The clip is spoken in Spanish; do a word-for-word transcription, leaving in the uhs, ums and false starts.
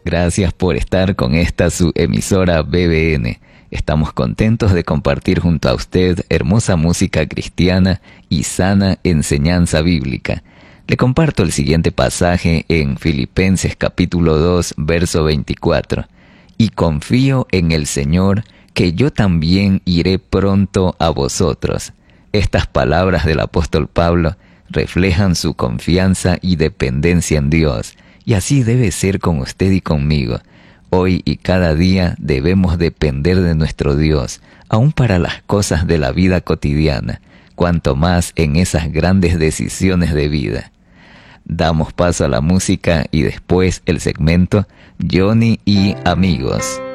Gracias por estar con esta su emisora B B N. Estamos contentos de compartir junto a usted hermosa música cristiana y sana enseñanza bíblica. Le comparto el siguiente pasaje en Filipenses capítulo dos, verso veinticuatro. Y confío en el Señor, que yo también iré pronto a vosotros. Estas palabras del apóstol Pablo reflejan su confianza y dependencia en Dios, y así debe ser con usted y conmigo. Hoy y cada día debemos depender de nuestro Dios, aun para las cosas de la vida cotidiana, cuanto más en esas grandes decisiones de vida. Damos paso a la música y después el segmento Johnny y Amigos.